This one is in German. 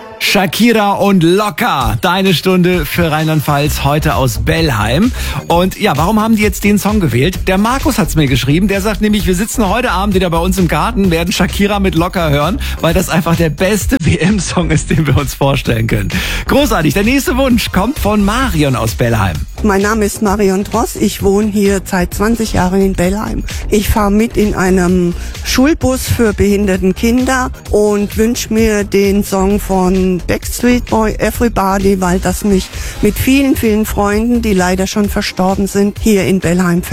Shakira und Locker, deine Stunde für Rheinland-Pfalz, heute aus Bellheim. Und ja, warum haben die jetzt den Song gewählt? Der Markus hat's mir geschrieben, der sagt nämlich, wir sitzen heute Abend wieder bei uns im Garten, werden Shakira mit Locker hören, weil das einfach der beste WM-Song ist, den wir uns vorstellen können. Großartig, der nächste Wunsch kommt von Marion aus Bellheim. Mein Name ist Marion Dross, ich wohne hier seit 20 Jahren in Bellheim. Ich fahre mit in einem Schulbus für behinderten Kinder und wünsche mir den Song von Backstreet Boy, Everybody, weil das mich mit vielen, vielen Freunden, die leider schon verstorben sind, hier in Bellheim verbindet.